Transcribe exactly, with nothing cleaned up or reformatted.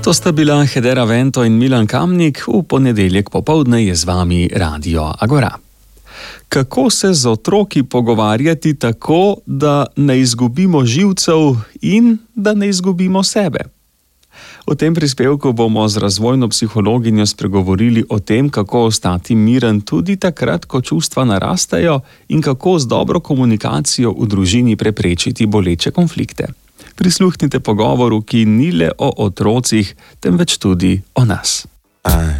To sta bila Hedera Vento in Milan Kamnik, v ponedeljek popoldne je z vami Radio Agora. Kako se z otroki pogovarjati tako, da ne izgubimo živcev in da ne izgubimo sebe? V tem prispevku bomo z razvojno psihologinjo spregovorili o tem, kako ostati miren tudi takrat, ko čustva narastajo in kako z dobro komunikacijo v družini preprečiti boleče konflikte. Prisluhnite pogovoru, ki ni le o otrocih, temveč tudi o nas.